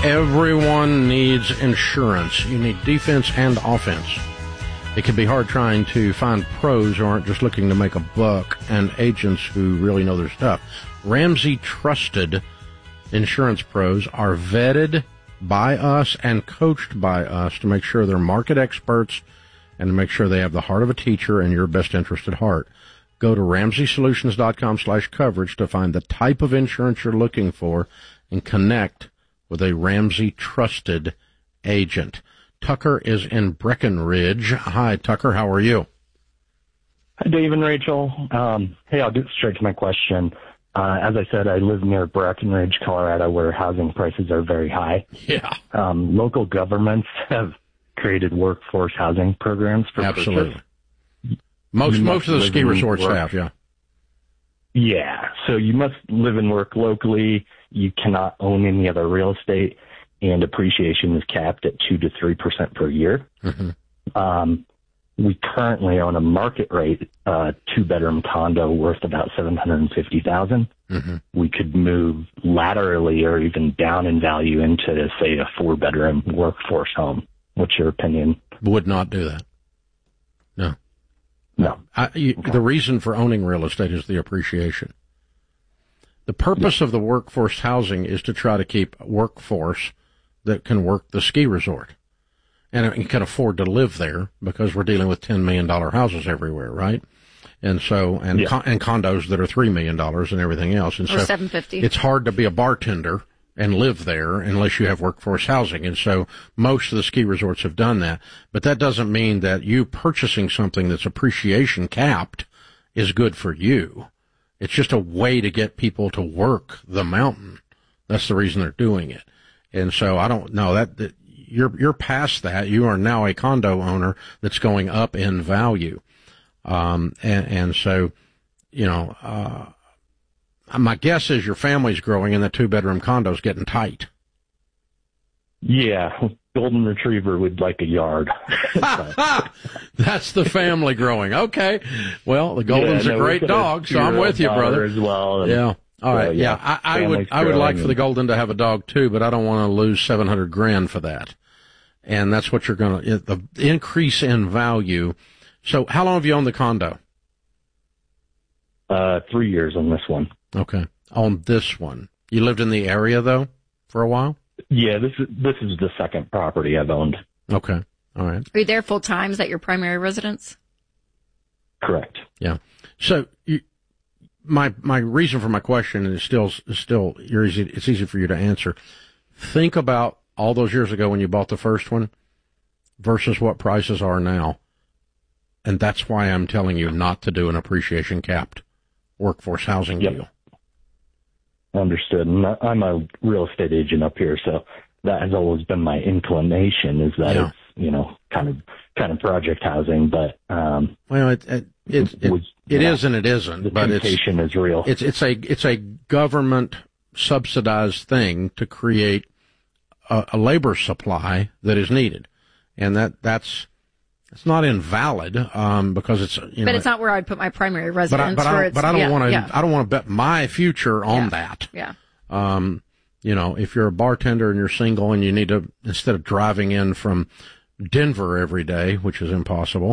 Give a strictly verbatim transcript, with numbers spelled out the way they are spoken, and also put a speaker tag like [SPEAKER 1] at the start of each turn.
[SPEAKER 1] Everyone needs insurance. You need defense and offense. It can be hard trying to find pros who aren't just looking to make a buck and agents who really know their stuff. Ramsey Trusted Insurance Pros are vetted by us and coached by us to make sure they're market experts and to make sure they have the heart of a teacher and your best interest at heart. Go to ramsey solutions dot com slash coverage to find the type of insurance you're looking for and connect with a Ramsey Trusted agent. Tucker is in Breckenridge. Hi, Tucker. How are you?
[SPEAKER 2] Hi, Dave and Rachel. Um, hey, I'll get straight to my question. Uh, as I said, I live near Breckenridge, Colorado, where housing prices are very high.
[SPEAKER 1] Yeah.
[SPEAKER 2] Um, local governments have created workforce housing programs for
[SPEAKER 1] Absolutely.
[SPEAKER 2] Purchase.
[SPEAKER 1] Most most of the ski resorts
[SPEAKER 2] work.
[SPEAKER 1] have, yeah.
[SPEAKER 2] Yeah. So you must live and work locally. You cannot own any other real estate, and appreciation is capped at two to three percent per year. Mm-hmm. Um, we currently own a market rate uh, two bedroom condo worth about seven hundred and fifty thousand. Mm-hmm. We could move laterally or even down in value into, say, a four bedroom workforce home. What's your opinion?
[SPEAKER 1] Would not do that. No.
[SPEAKER 2] No.
[SPEAKER 1] I, you, okay. The reason for owning real estate is the appreciation. The purpose yeah. of the workforce housing is to try to keep a workforce that can work the ski resort and can afford to live there, because we're dealing with ten million dollars houses everywhere, right? And so, and
[SPEAKER 2] yeah.
[SPEAKER 1] con- and condos that are three million dollars and everything else. And
[SPEAKER 3] or
[SPEAKER 1] so
[SPEAKER 3] seven fifty.
[SPEAKER 1] It's hard to be a bartender and live there unless you have workforce housing. And so most of the ski resorts have done that. But that doesn't mean that you purchasing something that's appreciation capped is good for you. It's just a way to get people to work the mountain. That's the reason they're doing it. And so I don't know that, that you're, you're past that. You are now a condo owner that's going up in value. Um, and, and so, you know, uh, my guess is your family's growing and the two bedroom condo's getting tight.
[SPEAKER 2] Yeah. Golden Retriever would like a yard.
[SPEAKER 1] That's the family growing. Okay. Well, the Golden's yeah, no, a great dog, so I'm with you, brother.
[SPEAKER 2] As well. And,
[SPEAKER 1] yeah. All right.
[SPEAKER 2] So,
[SPEAKER 1] yeah.
[SPEAKER 2] yeah.
[SPEAKER 1] I, I would, I would like for the Golden to have a dog too, but I don't want to lose seven hundred grand for that. And that's what you're going to, the increase in value. So how long have you owned the condo?
[SPEAKER 2] Uh, three years on this one.
[SPEAKER 1] Okay. On this one. You lived in the area though for a while?
[SPEAKER 2] Yeah, this is this is the second property I've owned.
[SPEAKER 1] Okay. All right.
[SPEAKER 3] Are you there full time? Is that your primary residence?
[SPEAKER 2] Correct.
[SPEAKER 1] Yeah. So you, my my reason for my question is still is still you're easy. It's easy for you to answer. Think about all those years ago when you bought the first one versus what prices are now, and that's why I'm telling you not to do an appreciation capped workforce housing
[SPEAKER 2] yep.
[SPEAKER 1] deal.
[SPEAKER 2] Understood. And I'm a real estate agent up here, so that has always been my inclination, is that
[SPEAKER 1] yeah.
[SPEAKER 2] it's, you know, kind of kind of project housing, but um
[SPEAKER 1] well it it it, it,
[SPEAKER 2] was,
[SPEAKER 1] it
[SPEAKER 2] know,
[SPEAKER 1] is and it isn't,
[SPEAKER 2] the
[SPEAKER 1] but
[SPEAKER 2] temptation
[SPEAKER 1] it's
[SPEAKER 2] is real.
[SPEAKER 1] It's it's a it's a government subsidized thing to create a, a labor supply that is needed. And that that's it's not invalid, um, because it's, you know.
[SPEAKER 3] But it's not where I'd put my primary residence.
[SPEAKER 1] But I, but I don't, but I don't
[SPEAKER 3] yeah,
[SPEAKER 1] want to,
[SPEAKER 3] yeah.
[SPEAKER 1] I don't want to bet my future on
[SPEAKER 3] yeah,
[SPEAKER 1] that.
[SPEAKER 3] Yeah.
[SPEAKER 1] Um, you know, if you're a bartender and you're single and you need to, instead of driving in from Denver every day, which is impossible,